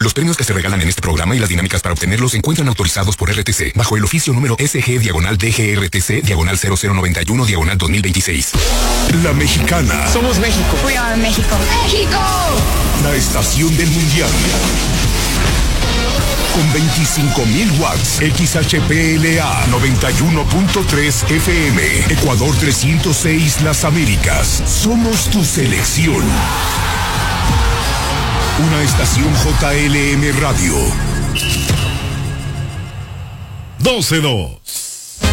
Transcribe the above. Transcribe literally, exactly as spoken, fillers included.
Los premios que se regalan en este programa y las dinámicas para obtenerlos se encuentran autorizados por R T C, bajo el oficio número S G diagonal D G R T C diagonal cero cero noventa y uno diagonal dos mil veintiséis. La Mexicana. Somos México. We are México. ¡México! La estación del mundial. Con veinticinco mil watts, X H P L A noventa y uno punto tres F M, Ecuador trescientos seis Las Américas. Somos tu selección. Una estación J L M Radio. doce dos.